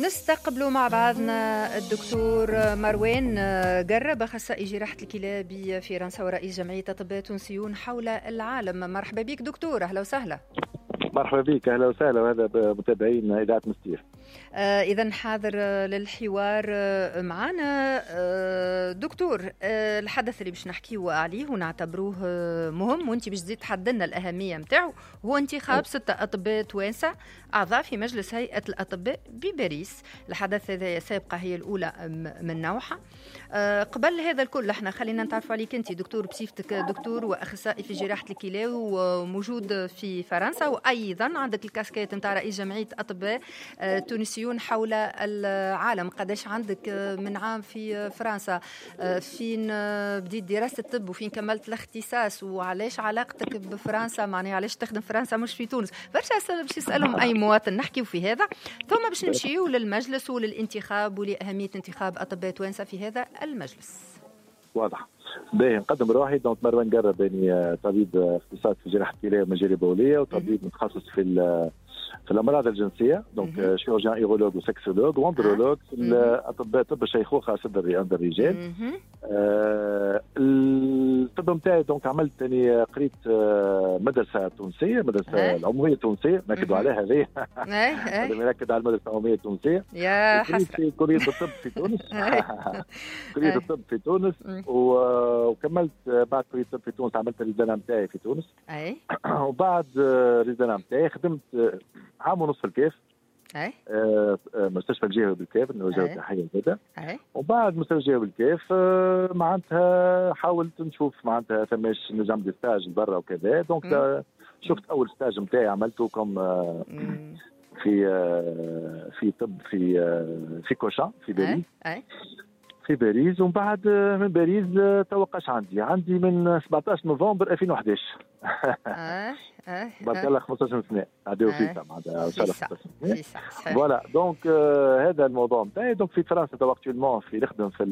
نستقبلوا مع بعضنا الدكتور مروان قرب، أخصائي جراحة الكلى بفرنسا ورئيس جمعية أطباء تونسيون حول العالم. مرحبا بك دكتور، أهلا وسهلا. مرحبا بك، أهلا وسهلا، وهذا متابعين إذاعة مستير. إذن حاضر للحوار معنا دكتور. الحدث اللي باش نحكيه عليه ونعتبروه مهم وانت باش تزيد تحدلنا الأهمية متاعه هو انتخاب 6 أطباء توانسة أعضاء في مجلس هيئة الأطباء بباريس. الحدث هذا سابقة هي الأولى من نوعها. قبل هذا الكل احنا خلينا نتعرف عليك انت دكتور بصفتك دكتور وأخصائي في جراحة الكلى وموجود في فرنسا، وأيضا عندك الكاسكيت نتاع رئيس جمعية أطباء تونسيون حول العالم. قداش عندك من عام في فرنسا؟ فين بديت دراسة الطب وفين كملت الاختصاص؟ وعلاش علاقتك بفرنسا؟ معناها علاش تخدم فرنسا مش في تونس؟ برشا أسئلة باش يسألهم أي مواطن نحكيو في هذا، ثم باش نمشيو للمجلس وللانتخاب ولأهمية انتخاب أطباء توانسة في هذا المجلس. واضح. باهي، نقدم روحي. دونك مروان قرب، يعني طبيب اختصاص في جراحة الكلى ومجاري بولية، وطبيب متخصص في الامراض الجنسيه. دونك شيروجيان ايرولوج وسكسولوج واندرولوج في الاطباء طب الشيخوخه عند الرجال. الطب نتاعي دونك عملت اني قريت مدرسه تونسيه، مدرسه العموميه التونسيه، ناكدوا عليها هذه. هذا نركز على المدرسه العموميه التونسيه. يا حسره. في كليه الطب في تونس. كليه الطب في تونس، وكملت بعد كليه الطب في تونس عملت الريزانا نتاعي في تونس. وبعد الريزانا نتاعي خدمت عام ونص في الكيف. مستشفى الجهوي بالكيف، نوجه تحيه زاده. وبعد مستشفى الجهوي بالكيف معناتها حاولت نشوف معناتها فماش نجم ندير ستاج برا وكذا. دونك شفت اول ستاج نتاعي عملته كم في طب في كوشان في باريس. في باريس. ومن بعد من باريس توقعش عندي من 17 نوفمبر 2011. بارك الله 15 سنه عداو فيها معناتها 15 سنه. فوالا دونك هذا الموضوع نتاعي. دونك في فرنسا تو اكتوالمون في نخدم في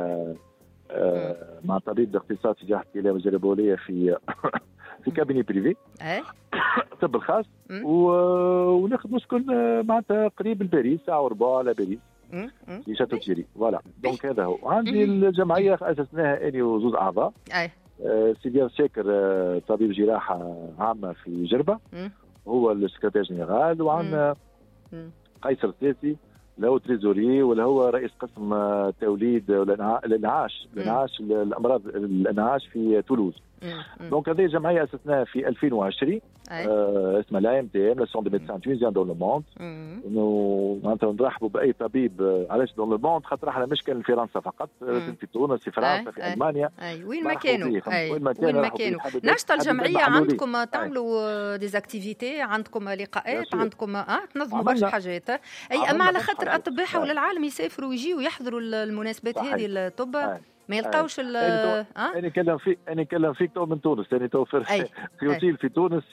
مع طبيب باختصاص في جراحه الكلى والمجاري البوليه في كابيني بريفي طب الخاص. ونخدم سكن معناتها قريب لباريس، ساعه وربع على باريس في شاتو تيري. فوالا دونك هذا هو. عندي الجمعيه اسسناها اني وزوز اعضاء. سيدي شاكر طبيب جراحه عامه في جربه، هو السكرتير جنرال. وعندنا قيصر الساسي اللي هو تريزوري، ولا هو رئيس قسم توليد الانعاش الامراض الانعاش في تولوز. دونك هذه جمعيه اسسناها في 2020 اسمها لا ام تي ام، لا سون دي ميدسان تونيزيان دون لو موند. انه معناتها نرحبوا باي طبيب. علاش دون لو موند؟ خاطر احنا مش كان في فرنسا فقط، في تونس، في فرنسا، في المانيا. وين ما كانوا. وين ما كانوا. نشطة الجمعيه عندكم تعملوا ديزاكتيفيتي، عندكم لقاءات، عندكم تنظموا برشا حاجات. اما على خاطر اطباء حول العالم يسافروا ويجيوا يحضروا المناسبات هذه الطب ما يلقاوش انا نتكلم فيك تو من تونس. انا تو في اوتيل في تونس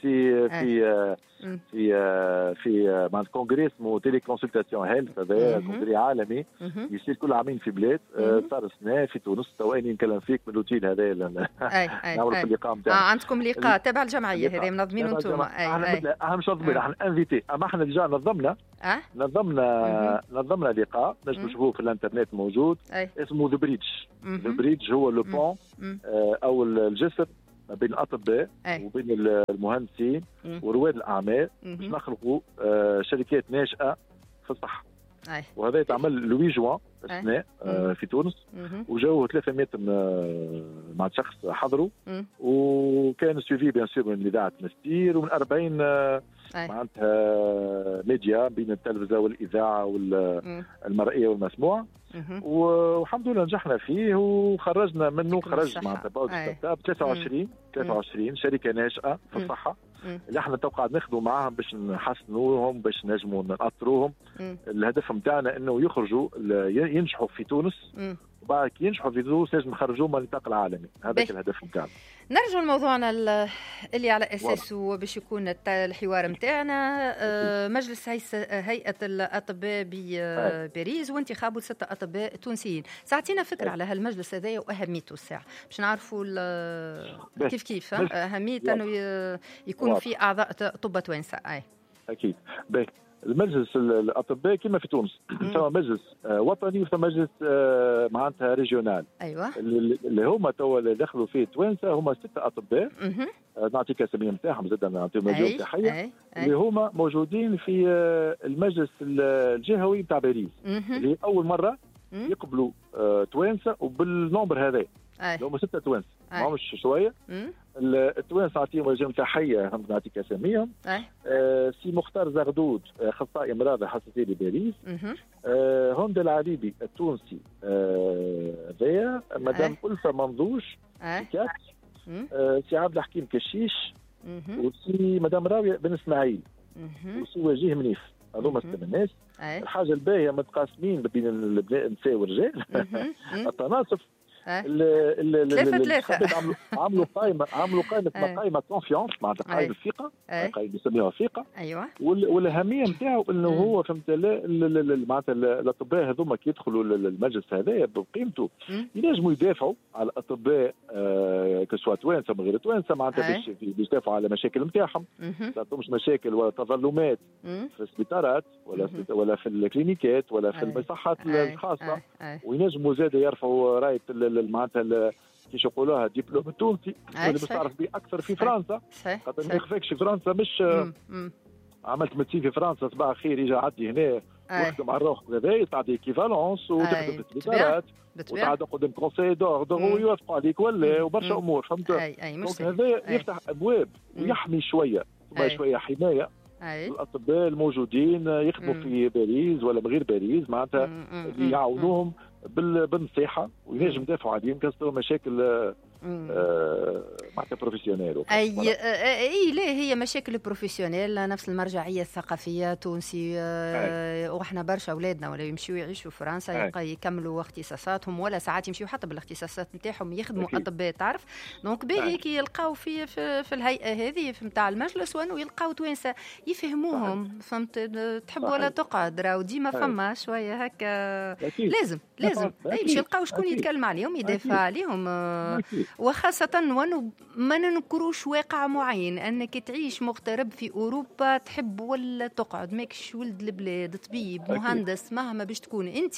في مع الكونغري اسمه تيلي كونسلتاسيون هيلث. هذا كونغري عالمي يصير كل عامين في بلاد. صار السنه في تونس. تو اني نتكلم فيك من الاوتيل هذا. نعرف اللقاء نتاعنا. عندكم لقاء تبع الجمعيه هذه منظمينه انتم؟ احنا مش منظمين، احنا انفيتي. اما احنا ديجا نظمنا لقاء نجم نشوفوه في الانترنت موجود. اسمه ذا بريدج. هو لو بون او الجسر بين الاطباء وبين المهندسين ورواد الاعمال باش نخلقوا شركات ناشئه في الصحه. وهذا يتعمل لوي جوان السنه في تونس. وجاوا 300 مع شخص حضروا. وكان سويفي بيان سور من اذاعه مستير ومن 40 معناتها ميديا بين التلفزه والاذاعه والمرئيه والمسموع. والحمد لله نجحنا فيه وخرجنا منه. خرج معناتها باوت ستارت اب 23 شركه ناشئه في الصحه اللي احنا قاعد نخدموا معاهم باش نحسنوهم، باش نجموا نأطروهم. الهدف نتاعنا انه يخرجوا ينجحوا في تونس، وبعد ينجحوا في تونس لازم نخرجوهم على النطاق العالمي. هذاك الهدف نتاعنا. نرجع لموضوعنا اللي على اساسه باش يكون الحوار نتاعنا. مجلس هيئه الاطباء بباريس وانتخاب 6 اطباء تونسيين. ساعتينا فكره على هالمجلس هذايا واهميته الساعه باش نعرفوا كيف اهميه انه يكون في اعضاء طب توانسه. اكيد. المجلس الاطباء كما في تونس ثم مجلس وطني وثم مجلس معناتها ريجيونال. ايوه اللي هما توا اللي دخلوا فيه التوانسه هما 6 اطباء. نعطيك اساميهم نتاعهم زاد نعطيهم مليون تحيه. اللي هما موجودين في المجلس الجهوي نتاع باريس اللي اول مره يقبلوا توانسه وبالنمبر هذا اللي هما 6 توانسه ماهمش شويه. التوانسه نعطيهم مليون تحيه نعطيك اساميهم. سي مختار زغدود اخصائي امراض حساسيه لباريس. هند العريبي التونسي ذايا. مدام ألفة منضوش سي عبد الحكيم كشيش وسي مدام راوية بن اسماعيل وسي وجيه منيف. هذوما 6 الناس. الحاجه الباهيه متقاسمين بين النساء والرجال. التناصف ثلاثة عملوا قائمة كونفيونس معناتها قائمة ثقة قائمة يسميوها ثقة. ايوه والاهمية نتاعو انه هو فهمت معناتها الاطباء هذوما كي يدخلوا المجلس هذايا بقيمته ينجموا يدافعوا على الاطباء كسوا توانسه من غير توانسه معناتها باش يدافعوا على مشاكل نتاعهم. ما عندهمش مشاكل ولا تظلمات في السبيطارات ولا في الكلينيكات ولا في المصحات الخاصة. وينجموا زاد يرفعوا راية معناتها كيش يقولوها الدبلوم التونسي اللي مستعرف به اكثر في فرنسا. خاطر ما يخفاكش في فرنسا مش عملت ميدسين في فرنسا صباح خير يجي عدي هنا ويخدم على روحك هذا تعطي ايكيفالونس وتخدم في السبيطارات وتعاد قدام كونسي دوردر ويوافقوا عليك ولا وبرشا امور فهمت. دونك هذا يفتح ابواب ويحمي شويه شويه حمايه الاطباء الموجودين يخدموا في باريس ولا من غير باريس معناتها اللي يعاونوهم بالنصيحه وينجم يدافعوا عليهم كاستو مشاكل معناتها بروفيسيونيل. اي لا هي مشاكل بروفيسيونيل نفس المرجعيه الثقافيه تونسي. واحنا برشا اولادنا ولا يمشيو يعيشوا في فرنسا يكملوا اختصاصاتهم ولا ساعات يمشيو حتى بالاختصاصات نتاعهم يخدموا اطباء تعرف. دونك باهي كي يلقاو في الهيئه هذه نتاع المجلس وانه يلقاو توانسه يفهموهم فهمت تحب ولا تقعد راهو ديما فما شويه هكا لازم باش يلقاو شكون يتكلم عليهم يدافع عليهم. وخاصة وانه ما ننكروش واقع معين انك تعيش مغترب في اوروبا تحب ولا تقعد ماكش ولد البلاد طبيب مهندس مهما باش تكون انت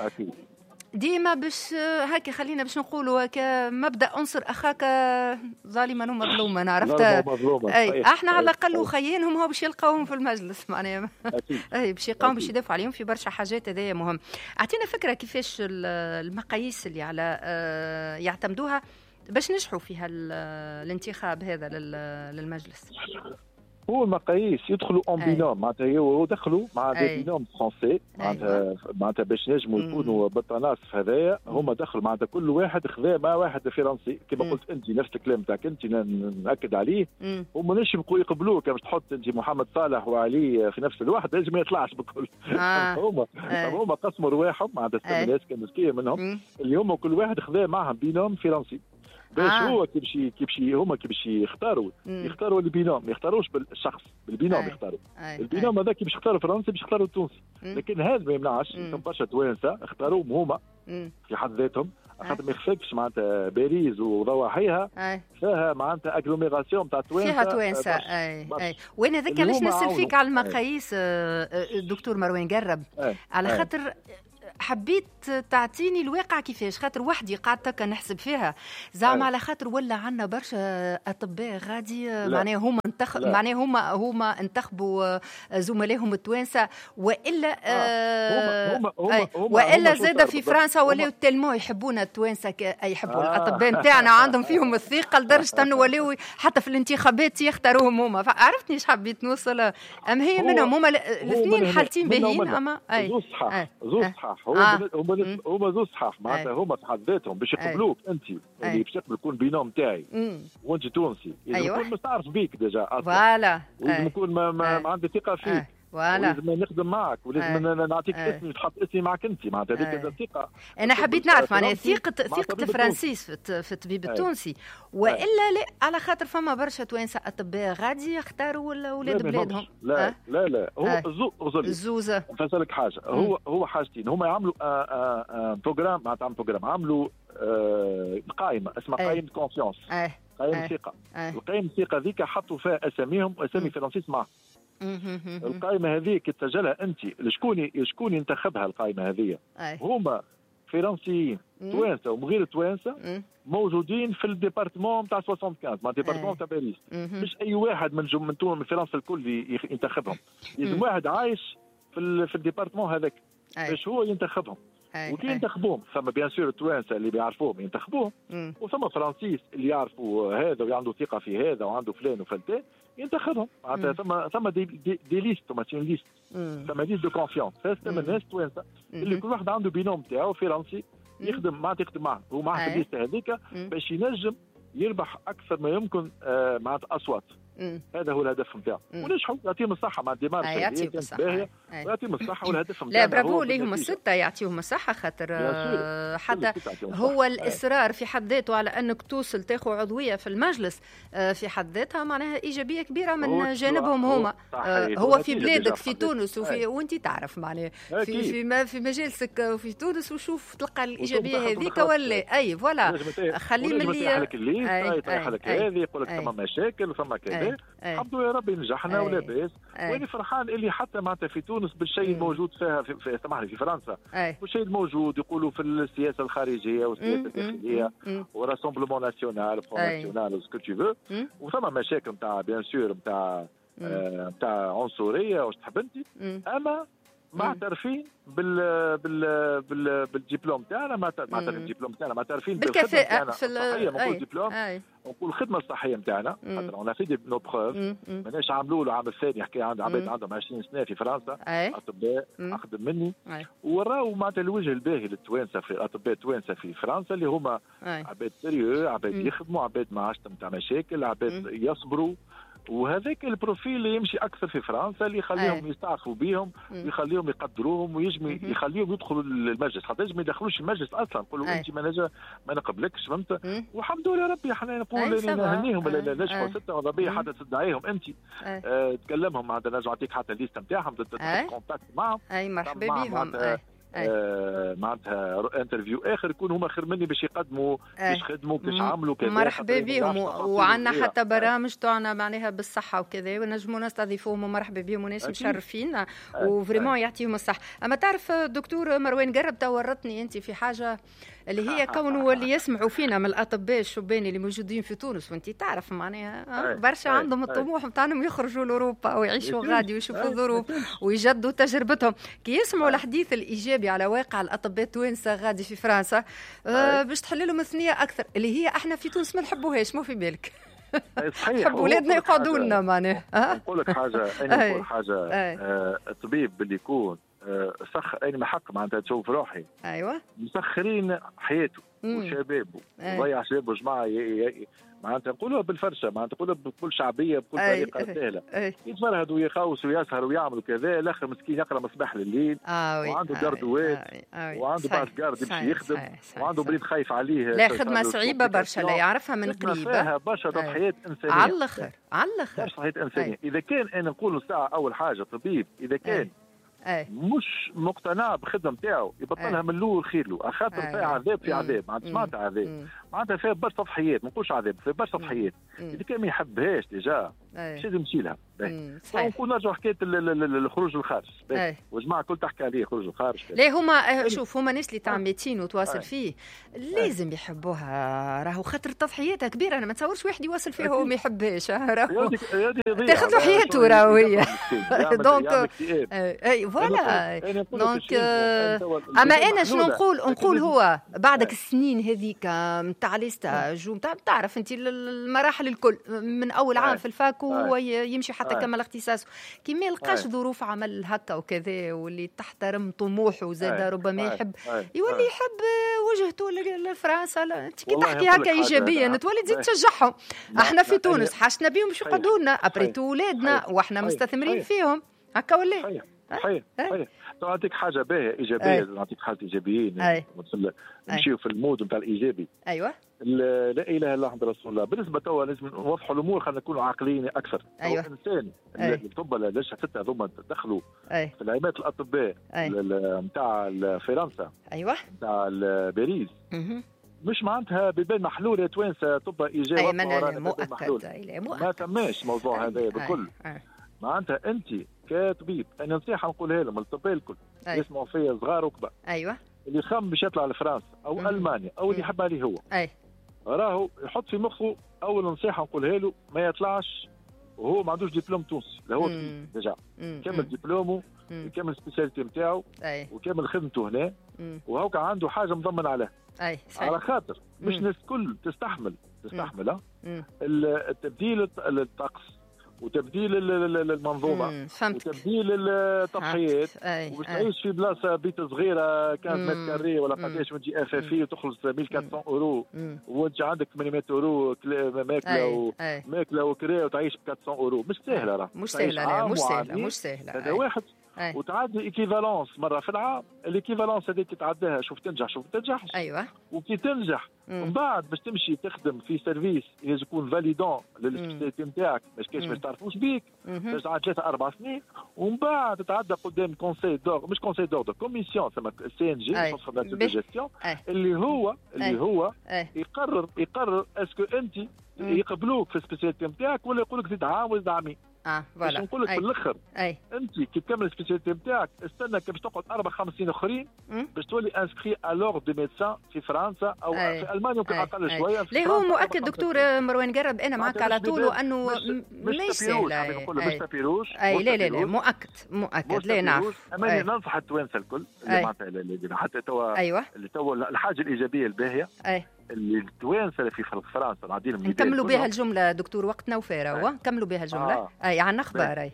ديما باش هكا خلينا باش نقولوا هكا مبدا انصر اخاك ظالما ومظلوما عرفت. اي احنا على الاقل وخيانهم هو باش يلقاوهم في المجلس معناها اي باش يلقاوهم باش يدافعوا عليهم في برشا حاجات. هذايا مهم. اعطينا فكره كيفاش المقاييس اللي على يعتمدوها باش نجحوا فيها الانتخاب هذا للمجلس. هو المقاييس يدخلوا اون بينوم معناتها هو دخلوا مع دي بينوم فرونسي معناتها باش نجموا يكونوا بالتناصف هذايا هما دخلوا معناتها كل واحد خذا مع واحد فرنسي كما قلت انت نفس الكلام تاعك انت ناكد عليه. هما مش يبقوا يقبلوه كما تحط انت محمد صالح وعلي في نفس الواحد لازم ما يطلعش بكل. هما قسموا رواحهم معناتها الناس كانوا ذكيه منهم اللي هما كل واحد خذا معهم بينوم فرنسي باش هو كي باش يختاروا البينوم ما يختاروش بالشخص بالبينوم يختاروا البينوم هذا كي باش يختاروا فرنسي باش يختاروا التونسي. لكن هذا ما يمنعش برشا توانسه اختاروهم هما في حد ذاتهم خاطر ما يخفاكش معناتها باريس وضواحيها فيها معناتها اجلوميراسيون تاع توانسه فيها توانسه. اي وانا ذاك علاش نسال فيك على المقاييس دكتور مروان قرب على خاطر حبيت تعطيني الواقع كيفاش خاطر وحدي قاعدة كنحسب فيها زعما على خاطر ولا عنا برشا أطباء غادي معناها هما انتخبوا زملائهم التوانسة وإلا وإلا زاد في فرنسا ولاو تلمو يحبونا التوانسة يحبوا الأطباء نتاعنا عندهم فيهم الثقة لدرجة أنه ولاو حتى في الانتخابات يختاروهم هما. عرفتني ايش حبيت نوصل أم هي منهم هما الاثنين حالتين باهيين أما زوز صحاح هما زوز صحاح معناتها هما في حد ذاتهم باش يقبلوك انت اللي باش يكون بينوم تاعي وانت تونسي لازم نكون مستعرف بيك ديجا فوالا ولازم نكون ما عندي ثقه فيك ولازم نخدم معك ولازم نعطيك اسمي تحط اسمي معك انت معناتها هذيك الثقه. انا حبيت نعرف معناها ثقه فرانسيس في الطبيب التونسي والا لا على خاطر فما برشا توانسه اطباء غادي يختاروا ولاد بلادهم. لا هو الزوزه نفسرلك حاجه هو حاجتين هما يعملوا بروجرام معناتها بروجرام عملوا قائمه اسمها قائمه كونفيونس قائمه ثقه. القائمه الثقه ذيك حطوا فيها اساميهم واسامي فرانسيس معهم القائمه هذه كي تسجلها انت شكون ينتخبها القائمه هذه؟ هما فرنسيين توانسه ومن غير توانسه موجودين في الديبارتمون نتاع 75 مع الديبارتمون نتاع باريس. مش اي واحد من تونس من فرنسا الكل ينتخبهم، لازم واحد عايش في الديبارتمون هذاك باش هو ينتخبهم. وكي ينتخبوهم ثم بيان سور التوانسه اللي بيعرفوهم ينتخبوهم، وثم فرنسيس اللي يعرفوا هذا وعنده ثقه في هذا وعنده فلان وفلان ينتخبهم. معناتها ثم دي ليست ماشي ليست، ثم ليست دو كونفيونس. ثم الناس توانسه اللي كل واحد عنده بينوم تاعو فرنسي يخدم معاه هو معاه في الليست هذيك باش ينجم يربح اكثر ما يمكن معناتها اصوات. هذا هو الهدف نتاعو. ونجحوا يعطيهم الصحه مع الدمار يعطيهم الصحه يعطيهم الصحه والهدف نتاعو. لا برافو ليهم السته يعطيهم الصحه خاطر حتى هو الاصرار في حد ذاته على انك توصل تاخذ عضويه في المجلس في حد ذاتها معناها ايجابيه كبيره من جانبهم هما. هو في بلادك في تونس وانت تعرف معناها في مجالسك في تونس وشوف تلقى الايجابيه هذيك ولا اي فوالا خليه من اللي يطيح لك هذه يقول لك ثم مشاكل وثم كذا. الحمد لله ربي نجحنا ولا باس. وانا فرحان اللي حتى معناتها في تونس بالشيء الموجود فيها في سامحني في فرنسا والشيء الموجود يقولوا في السياسه الخارجيه والسياسه الداخليه وراسمبلمون ناسيونال فرون ناسيونال سكو تو فو. وثم مشاكل نتاع بيان سور نتاع عنصريه واش تحب انت، اما معترفين بالدبلوم تاعنا، الدبلوم تاعنا معترفين بالكفاءة في الصحيه. نقول دبلوم نقول الخدمه الصحيه نتاعنا خاطر اون في نو بروف. ماناش عاملوا له عام الثاني حكايه عند عباد عندهم 20 سنه في فرنسا اطباء اخدم مني وراو معناتها الوجه الباهي للتوانسه في اطباء التوانسه في فرنسا اللي هما عباد سيريو، عباد يخدموا، عباد ما عادش نتاع مشاكل، عباد يصبروا. وهذاك البروفيل اللي يمشي اكثر في فرنسا اللي يخليهم يستعرفوا بهم ويخليهم يقدروهم ويجمي يخليهم يدخلوا المجلس. خاطر ما يدخلوش المجلس اصلا يقولوا انت ما نقبلكش فهمت. والحمد لله ربي احنا نقول نهنيهم نجحوا سته وضبيه حتى تدعيهم انت تكلمهم مع نرجع نعطيك حتى الليست نتاعهم كونتاكت معهم. مرحبا بهم. معناتها انترفيو اخر يكون هما خير مني باش يقدموا باش يخدموا باش يعملوا كذا. مرحبا بهم. وعندنا حتى برامج تاعنا معناها بالصحه وكذا ونجموا نستضيفوهم ومرحبا بهم وناس مشرفين وفريمون يعطيهم الصحه. اما تعرف دكتور مروان قرب تورطني انت في حاجه اللي هي كونه اللي يسمعوا فينا من الاطباء الشبان اللي موجودين في تونس وانت تعرف معناها برشا عندهم الطموح نتاعهم يخرجوا لاوروبا ويعيشوا غادي ويشوفوا الظروف ويجدوا تجربتهم. كي يسمعوا الحديث الايجابي على واقع الاطباء التوانسه غادي في فرنسا باش تحل لهم الثنيه اكثر اللي هي احنا في تونس ما نحبوهاش مو في بالك. صحيح ولادنا يقعدوا لنا معناها. نقول لك حاجه انا نقول حاجه الطبيب اللي يكون انا حق معناتها تشوف روحي مسخرين حياته وشبابه وضيع شبابه جماعه معناتها نقولوها بالفرشه معناتها نقولوها بكل شعبيه بكل طريقه سهله يتفرهدوا ويخاوسوا ويسهروا ويعملوا كذا. الاخر مسكين يقرا مصباح لليل وعنده جاردوات وعنده بعض جارد يمشي يخدم وعنده بريد خايف عليه. لا خدمه صعيبه برشا لا يعرفها من قريب برشا تضحيات انسانيه على الاخر على الاخر تضحيات انسانيه. اذا كان انا نقول ساعه اول حاجه طبيب اذا كان مش مقتنع بالخدمه نتاعو يبطلها من الاول خير له. خاطر فيها عذاب في عذاب معناتها عذاب معناتها فيها برشا تضحيات ما نقولش عذاب فيها برشا تضحيات. اذا كان ما يحبهاش ديجا مش لازم يمشي لها. ونقول نرجع حكايه الخروج للخارج وجماعه كل تحكي عليه خروج للخارج. لا هما شوف هما ناس اللي تاع ميتين وتواصل فيه لازم يحبوها راهو خاطر تضحياتها كبيره. انا ما تصورش واحد يواصل فيها وما يحبهاش راهو تاخذ له حياته راهو هي دونك فوالا دونك. اما انا شنو نقول هو بعدك السنين هذيك نتاع الاستاج ونتاع تعرف انت المراحل الكل من اول عام في الفاك ويمشي حتى كمل اختصاصه كي ما يلقاش ظروف عمل هكا وكذا واللي تحترم طموحه وزاد ربما يحب يولي يحب وجهته لفرنسا. انت كي تحكي هكا ايجابيا تولي تزيد تشجعهم. احنا في تونس حاجتنا بهم باش يقعدوا لنا ابريتو ولادنا واحنا مستثمرين فيهم هكا ولا صحيح. نعطيك حاجه باهيه ايجابيه نعطيك حاجه ايجابيين نمشيو في المود نتاع الايجابي. ايوه لا اله الا الله محمد رسول الله. بالنسبه توا لازم نوضحوا الامور خلينا نكونوا عاقليين اكثر. الانسان الطب ليش حتى هذوما دخلوا في العمات الاطباء نتاع فرنسا نتاع باريس مش معناتها بيبان محلول يا توانسه طب ايجابي مؤكد ما تماش موضوع هذا بكل معناتها انت كطبيب، انا نصيحه نقولها لهم الطبيب الكل يسمعوا فيا صغار وكبار، ايوه، اللي يخمم باش يطلع لفرنسا او المانيا او اللي يحب عليه هو، راهو يحط في مخه اول نصيحه نقولها له ما يطلعش وهو ما عندوش دبلوم تونسي، لا هو ديجا كمل دبلومه، يكمل السبيسياليتي نتاعو وكمل خدمته هنا، وهو كان عنده حاجه مضمن عليها. على خاطر مش الناس الكل تستحمل التبديل الطقس وتبديل المنظومه وتبديل التضحيات، وباش تعيش في بلاصه بيت صغيره 15 متر كاري ولا قداش وتجي اف اف وتخلص 1400 اورو وانت عندك 800 اورو ماكله وكرا وتعيش ب 400 اورو، مش سهله راه، مش سهله، مش سهله. هذا واحد. وتعدي ايكيفالونس مره في العام، الايكيفالونس هذيك تعداها شوف تنجح شوف تنجحش. ايوه. وكي تنجح من بعد باش تمشي تخدم في سيرفيس لازم يكون فاليدون للسبيسياليتي نتاعك، باش كاش ما تعرفوش بيك باش تعد 3-4 سنين، ومن بعد تتعدى قدام كونساي دور، مش كونساي دور، كوميسيون ثم سي ان جي دو جيستيون، اللي هو يقرر اسكو انت يقبلوك في السبيسياليتي نتاعك ولا يقول لك زيد عام وزيد عامين. فوالا. نقول لك في الاخر انت كي تكمل السبيسياليتي نتاعك استنى باش تقعد 4-5 سنين اخرين باش تولي انسكري الور دو ميدسان في فرنسا او في المانيا، يمكن اقل شويه. ليه هو مؤكد دكتور مروان قرب، انا معك على طول، وانه مش سهله. مش تابيروش. لا مؤكد لا نعرف. اماني ننصح التوانسه الكل اللي معناتها اللي حتى توا اللي توا الحاجه الايجابيه الباهيه اللي التوانسه اللي في فرنسا قاعدين نكملوا بها الجمله دكتور، وقتنا وفاره نكملوا بها الجمله. عندنا اخبار.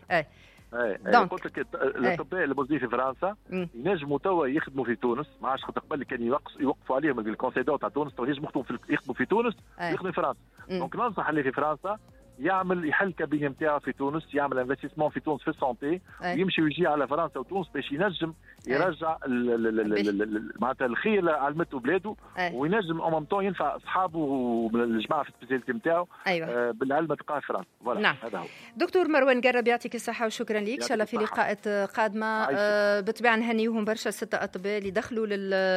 قلت لك الاطباء الموجودين في فرنسا ينجموا توا يخدموا في تونس، ما عادش قبل كان يوقفوا عليهم الكونسي دور تاع تونس، تو ينجموا يخدموا في تونس يخدموا في فرنسا. دونك ننصح اللي في فرنسا يحل كابينه نتاعو في تونس، يعمل انفستيسمون في تونس في السونتي، ويمشي ويجي على فرنسا وتونس باش ينجم يرجع معناتها الخير اللي علمته بلاده، وينجم او مام طون ينفع اصحابه والجماعه في السبيسياليتي نتاعو بالعلم اللي تلقاه في فرنسا. نعم. هذا هو. دكتور مروان قرب يعطيك الصحه وشكرا لك، ان شاء الله في لقاءات قادمه. بالطبيعه نهنيهم برشا 6 اطباء اللي دخلوا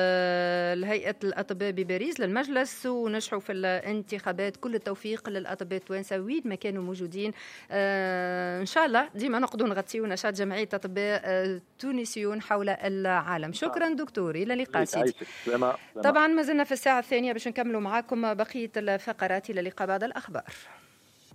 لهيئه الاطباء بباريس للمجلس ونجحوا في الانتخابات. كل التوفيق للاطباء التوانسه وين ما كانوا موجودين. ان شاء الله ديما نقدروا نغطيو نشاط جمعيه اطباء تونسيون حول العالم. شكرا دكتور، الى اللقاء سيدي. طبعا ما زلنا في الساعه الثانيه باش نكملوا معاكم بقيه الفقرات. الى اللقاء بعد الاخبار.